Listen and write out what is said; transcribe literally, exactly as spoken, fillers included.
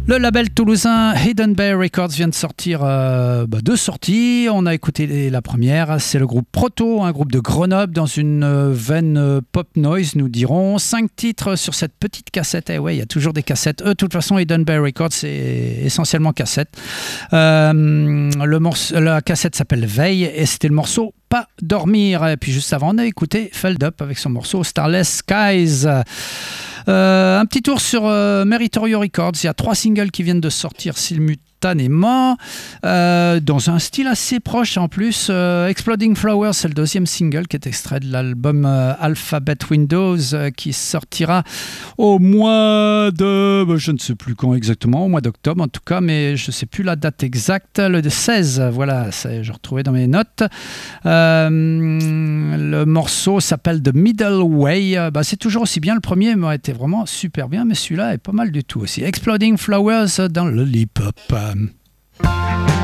Le label toulousain Hidden Bay Records vient de sortir euh, bah, deux sorties. On a écouté la première, c'est le groupe Proto, un groupe de Grenoble dans une euh, veine euh, pop noise, nous dirons. Cinq titres sur cette petite cassette. Eh ouais, il y a toujours des cassettes. Eux, de toute façon, Hidden Bay Records, c'est essentiellement cassette. Euh, le morceau, la cassette s'appelle Veille et c'était le morceau Pas dormir. Et puis juste avant, on a écouté Feld Up avec son morceau Starless Skies. Euh, un petit tour sur euh, Meritorio Records. Il y a trois singles qui viennent de sortir simultanément, euh, dans un style assez proche en plus. Euh, Exploding Flowers, c'est le deuxième single qui est extrait de l'album euh, Alphabet Windows, euh, qui sortira au mois de... Bah, je ne sais plus quand exactement, au mois d'octobre en tout cas, mais je ne sais plus la date exacte, le seize, voilà, je retrouvais dans mes notes. Euh, le morceau s'appelle The Middle Way. Euh, bah, c'est toujours aussi bien, le premier m'a été vraiment super bien, mais celui-là est pas mal du tout aussi. Exploding Flowers dans le Lollipop.